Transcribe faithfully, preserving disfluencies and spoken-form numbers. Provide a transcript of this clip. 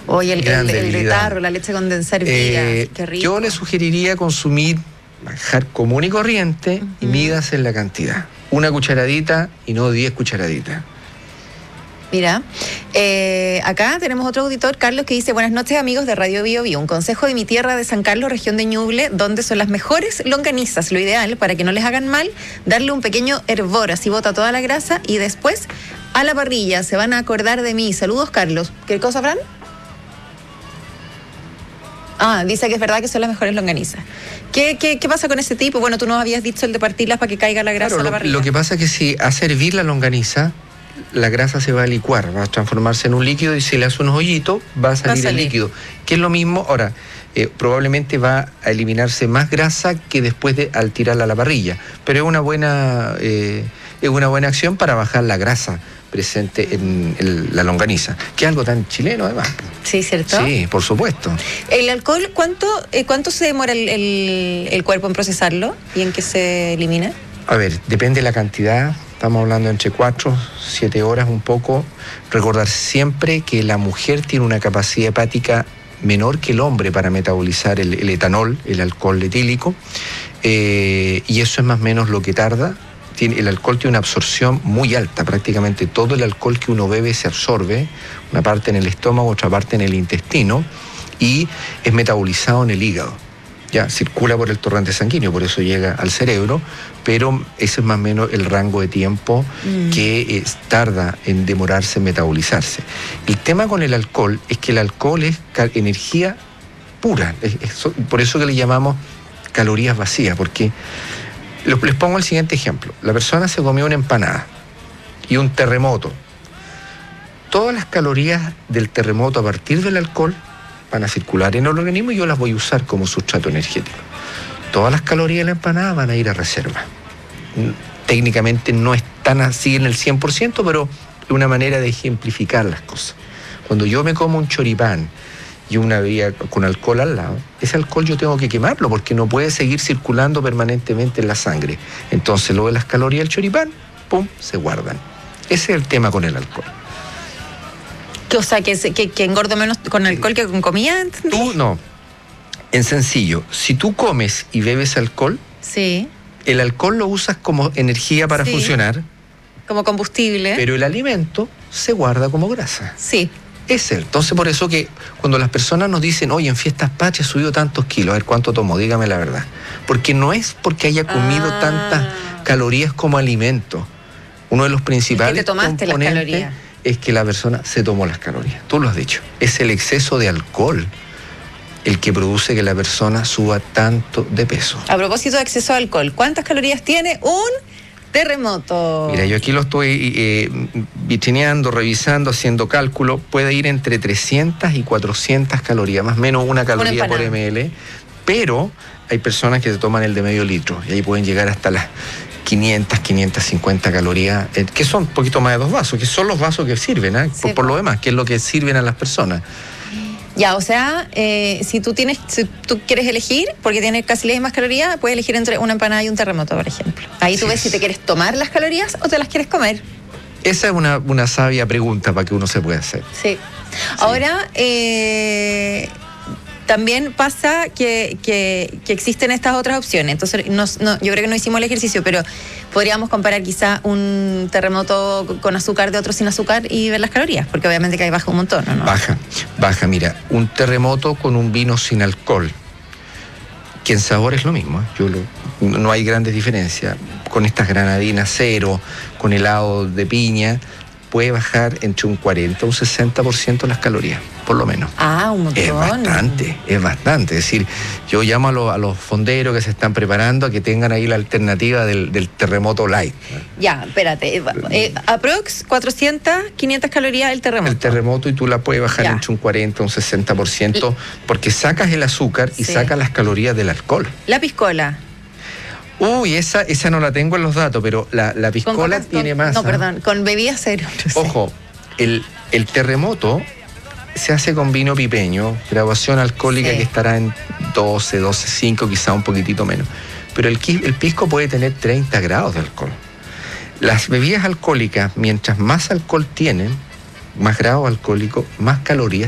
Oye, el, el, el de tarro, la leche condensada hervida, eh, qué rico. Yo le sugeriría consumir manjar común y corriente, uh-huh. y midas en la cantidad. Una cucharadita y no diez cucharaditas. Mira, eh, acá tenemos otro auditor, Carlos, que dice: buenas noches, amigos de Radio Bio Bio. Un consejo de mi tierra de San Carlos, región de Ñuble, donde son las mejores longanizas. Lo ideal, para que no les hagan mal, darle un pequeño hervor, así bota toda la grasa, y después a la parrilla. Se van a acordar de mí. Saludos, Carlos. ¿Qué cosa, Fran? Ah, dice que es verdad que son las mejores longanizas. ¿Qué, qué, qué pasa con ese tipo? Bueno, tú nos habías dicho el de partirlas para que caiga la grasa, claro, a la parrilla. Lo, lo que pasa es que si hace hervir la longaniza, la grasa se va a licuar, va a transformarse en un líquido, y si le hace unos hoyitos, va a salir, va a salir. el líquido. Que es lo mismo, ahora, eh, probablemente va a eliminarse más grasa que después de al tirarla a la parrilla. Pero es una buena, eh, es una buena acción para bajar la grasa presente en el, la longaniza, que es algo tan chileno además. Sí, ¿cierto? Sí, por supuesto. ¿El alcohol, cuánto, eh, cuánto se demora el, el, el cuerpo en procesarlo y en que se elimina? A ver, depende de la cantidad. Estamos hablando entre cuatro, siete horas un poco. Recordar siempre que la mujer tiene una capacidad hepática menor que el hombre para metabolizar el, el etanol, el alcohol etílico, eh, y eso es más o menos lo que tarda. Tiene, el alcohol tiene una absorción muy alta, prácticamente todo el alcohol que uno bebe se absorbe, una parte en el estómago, otra parte en el intestino, y es metabolizado en el hígado. Ya circula por el torrente sanguíneo, por eso llega al cerebro, pero ese es más o menos el rango de tiempo mm. que eh, tarda en demorarse en metabolizarse. El tema con el alcohol es que el alcohol es cal- energía pura, es, es, por eso que le llamamos calorías vacías, porque les pongo el siguiente ejemplo. La persona se comió una empanada y un terremoto. Todas las calorías del terremoto a partir del alcohol van a circular en el organismo y yo las voy a usar como sustrato energético. Todas las calorías de la empanada van a ir a reserva. Técnicamente no están así en el cien por ciento, pero es una manera de ejemplificar las cosas. Cuando yo me como un choripán y una bebida con alcohol al lado, ese alcohol yo tengo que quemarlo porque no puede seguir circulando permanentemente en la sangre. Entonces, luego de las calorías del choripán, pum, se guardan. Ese es el tema con el alcohol. ¿Qué, o sea, que, que, que engordo menos con alcohol que con comida? ¿Entendí? Tú no. En sencillo, si tú comes y bebes alcohol, sí, el alcohol lo usas como energía para sí, funcionar. Como combustible. Pero el alimento se guarda como grasa. Sí. Es él. Entonces, por eso que cuando las personas nos dicen, oye, en fiestas patrias he subido tantos kilos, a ver cuánto tomo, dígame la verdad. Porque no es porque haya comido ah. tantas calorías como alimento. Uno de los principales es que te tomaste componentes las calorías. Es que la persona se tomó las calorías. Tú lo has dicho. Es el exceso de alcohol el que produce que la persona suba tanto de peso. A propósito de exceso de alcohol, ¿cuántas calorías tiene un terremoto? Mira, yo aquí lo estoy eh, vitrineando, revisando, haciendo cálculo. Puede ir entre trescientas y cuatrocientas calorías, más o menos una caloría por ml. Pero hay personas que se toman el de medio litro y ahí pueden llegar hasta las quinientas, quinientas cincuenta calorías, eh, que son un poquito más de dos vasos, que son los vasos que sirven, ¿eh? Sí, por, por lo demás, que es lo que sirven a las personas. Ya, o sea, eh, si tú tienes, si tú quieres elegir, porque tiene casi las mismas calorías, puedes elegir entre una empanada y un terremoto, por ejemplo. Ahí tú sí, ves si te quieres tomar las calorías o te las quieres comer. Esa es una, una sabia pregunta para que uno se pueda hacer. Sí. sí. Ahora, eh, también pasa que, que, que existen estas otras opciones. Entonces, no, no, yo creo que no hicimos el ejercicio, pero podríamos comparar quizá un terremoto con azúcar de otro sin azúcar y ver las calorías, porque obviamente que ahí baja un montón, ¿no? Baja, baja. Mira, un terremoto con un vino sin alcohol, que en sabor es lo mismo, ¿eh? Yo lo, no hay grandes diferencias. Con estas granadinas cero, con helado de piña, puede bajar entre un cuarenta o un sesenta por ciento las calorías, por lo menos. Ah, un montón. Es bastante, es bastante. Es decir, yo llamo a, lo, a los fonderos que se están preparando a que tengan ahí la alternativa del, del terremoto light. Ya, espérate. Eh, aprox cuatrocientas, quinientas calorías el terremoto. El terremoto, y tú la puedes bajar ya. entre un cuarenta o un sesenta por ciento, porque sacas el azúcar y sí. sacas las calorías del alcohol. La piscola. Uy, esa, esa no la tengo en los datos, pero la, la piscola con, tiene con, más. No, perdón, con bebida cero. No sé. Ojo, el, el terremoto se hace con vino pipeño, graduación alcohólica sí. que estará en doce, doce, cinco, quizá un poquitito menos. Pero el, el pisco puede tener treinta grados de alcohol. Las bebidas alcohólicas, mientras más alcohol tienen, más grado alcohólico, más calorías